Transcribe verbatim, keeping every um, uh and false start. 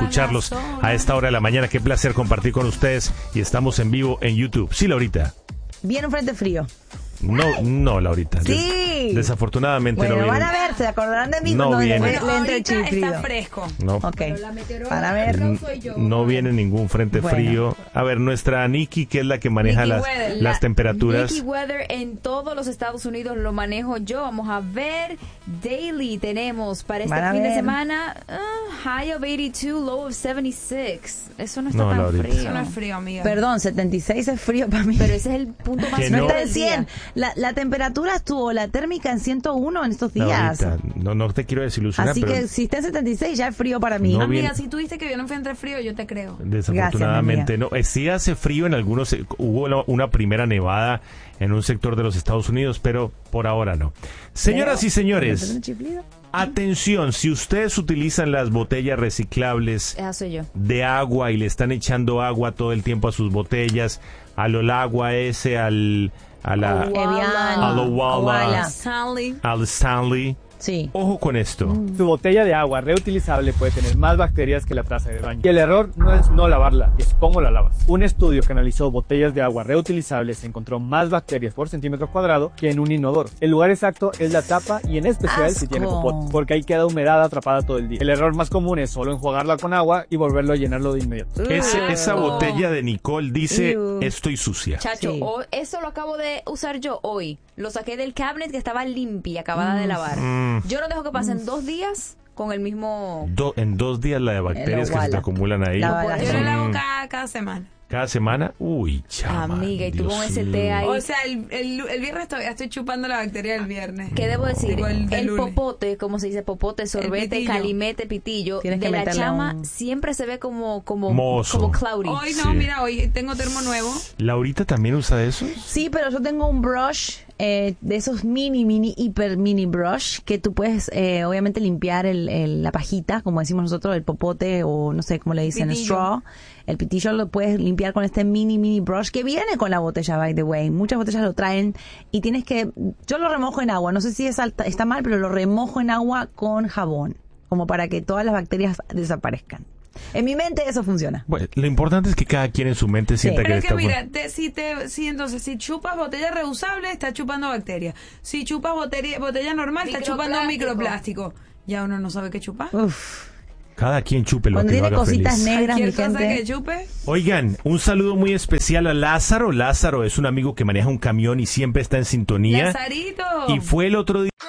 escucharlos a esta hora de la mañana. Qué placer compartir con ustedes y estamos en vivo en YouTube. Sí, Laurita. Viene un frente frío. No, no, Laurita. Sí. Des- desafortunadamente bueno, no viene. van a ver, se acordarán de mí No cuando viene. le, Bueno, le entre el ahorita chiflido. está fresco. No. Ok. La meteoróloga Para ver. no soy yo. No viene ningún frente Bueno. frío. A ver, nuestra Nikki, que es la que maneja Nikki las, Weather. las La temperaturas. Nikki Weather en todos los Estados Unidos lo manejo yo. Vamos a ver. Daily tenemos para este Van a fin de ver. semana uh, high of ochenta y dos, low of setenta y seis. Eso no está No, tan Laurita. frío. Eso no es frío, amiga. Perdón, setenta y seis es frío para mí. Pero ese es el punto más Que frío no. No está en del día. cien. La, la temperatura estuvo, la térmica en ciento uno en estos días. Laurita, no, no te quiero desilusionar, Así pero que si está en setenta y seis ya es frío para mí. No Amiga, viene- si tú dices que viene un frente frío, yo te creo. desafortunadamente no. Eh, Sí hace frío en algunos, eh, hubo la- una primera nevada en un sector de los Estados Unidos, pero por ahora no. Señoras y señores, ¿Un chiflido? atención, si ustedes utilizan las botellas reciclables Esa soy yo. de agua y le están echando agua todo el tiempo a sus botellas, al agua ese, al a la Evian. a lo Walla, Owala. Stanley. al Stanley, Sí. ojo con esto. Su botella de agua reutilizable puede tener más bacterias que la taza de baño. Y el error no es no lavarla, es cómo la lavas. Un estudio que analizó botellas de agua reutilizables encontró más bacterias por centímetro cuadrado que en un inodoro. El lugar exacto es la tapa y en especial si tiene ¡Asco! popote, porque ahí queda humedad atrapada todo el día. El error más común es solo enjuagarla con agua y volverlo a llenarlo de inmediato. Ese- esa no. botella de Nicole dice, Ew. estoy sucia. Chacho, Sí. o- eso lo acabo de usar yo hoy. Lo saqué del cabinet que estaba limpia, acabada de lavar. Mm. Yo no dejo que pasen dos días con el mismo... Do- en dos días la de bacterias que se te Owala. acumulan ahí. La Owala. Yo lo son- lavo cada, cada semana. cada semana. Uy, chama. Amiga, y tuvo Dios un S T mío. ahí. O sea, el, el, el viernes todavía estoy chupando la bacteria del viernes. ¿Qué debo decir? Digo, el El, del lunes. popote, como se dice, popote, sorbete, pitillo. calimete, pitillo, Tienes de que la meterle chama un- siempre se ve como como Mozo. como cloudy. Hoy no, Sí. mira, hoy tengo termo nuevo. ¿Laurita también usa esos? Sí, pero yo tengo un brush eh, de esos mini, mini, hiper mini brush que tú puedes eh, obviamente limpiar el, el- la pajita, como decimos nosotros, el popote o no sé cómo le dicen, Pitillo. straw. El pitillo lo puedes limpiar con este mini, mini brush que viene con la botella, by the way. Muchas botellas lo traen y tienes que... Yo lo remojo en agua, no sé si es alta- está mal, pero lo remojo en agua con jabón, como para que todas las bacterias desaparezcan. En mi mente eso funciona. Bueno, lo importante es que cada quien en su mente sienta Pero que es que está mira, bueno. te- si te, si entonces si chupas botella reusable, estás chupando bacterias. Si chupas botella, botella normal, estás chupando Microplástico. microplástico. Ya uno no sabe qué chupar. Uf. Cada quien chupe lo Cuando que lo tiene haga cositas feliz. negras, mi Cualquier cosa gente. que chupe. Oigan, un saludo muy especial a Lázaro. Lázaro es un amigo que maneja un camión y siempre está en sintonía. Lazarito. Y fue el otro día